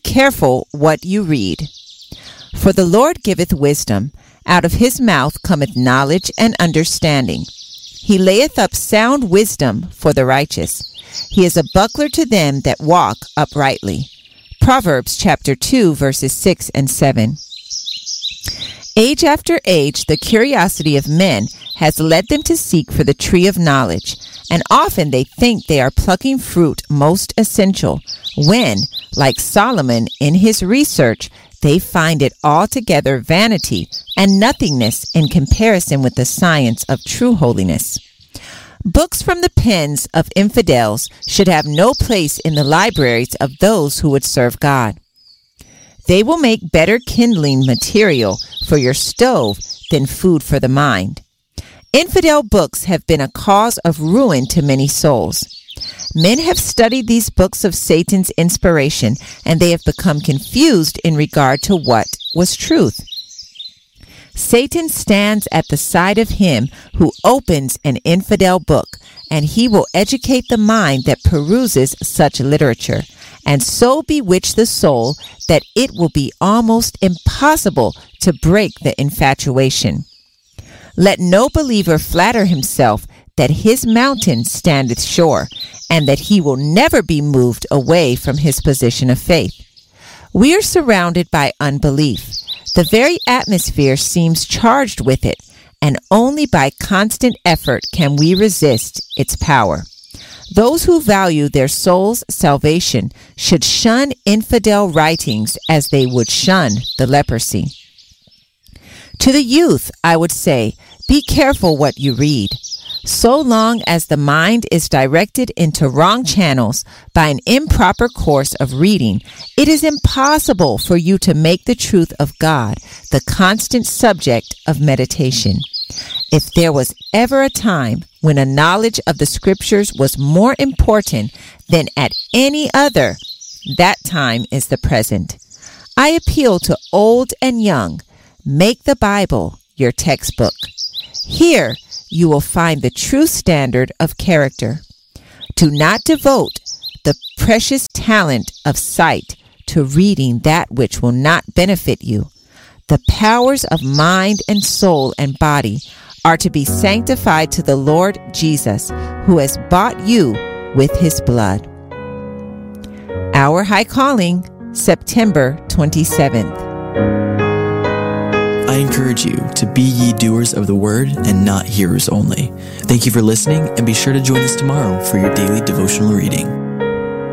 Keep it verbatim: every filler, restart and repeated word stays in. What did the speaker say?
careful what you read. For the Lord giveth wisdom, out of his mouth cometh knowledge and understanding. He layeth up sound wisdom for the righteous. He is a buckler to them that walk uprightly. Proverbs chapter two, verses six and seven. Age after age, the curiosity of men has led them to seek for the tree of knowledge, and often they think they are plucking fruit most essential, when, like Solomon in his research, they find it altogether vanity and nothingness in comparison with the science of true holiness. Books from the pens of infidels should have no place in the libraries of those who would serve God. They will make better kindling material for your stove than food for the mind. Infidel books have been a cause of ruin to many souls. Men have studied these books of Satan's inspiration, and they have become confused in regard to what was truth. Satan stands at the side of him who opens an infidel book, and he will educate the mind that peruses such literature, and so bewitch the soul that it will be almost impossible to break the infatuation. Let no believer flatter himself that his mountain standeth sure, and that he will never be moved away from his position of faith. We are surrounded by unbelief. The very atmosphere seems charged with it, and only by constant effort can we resist its power. Those who value their soul's salvation should shun infidel writings as they would shun the leprosy. To the youth, I would say, be careful what you read. So long as the mind is directed into wrong channels by an improper course of reading, it is impossible for you to make the truth of God the constant subject of meditation. If there was ever a time when a knowledge of the Scriptures was more important than at any other, that time is the present. I appeal to old and young. Make the Bible your textbook. Here you will find the true standard of character. Do not devote the precious talent of sight to reading that which will not benefit you. The powers of mind and soul and body are to be sanctified to the Lord Jesus, who has bought you with his blood. Our High Calling, September twenty-seventh. I encourage you to be ye doers of the word and not hearers only. Thank you for listening, and be sure to join us tomorrow for your daily devotional reading.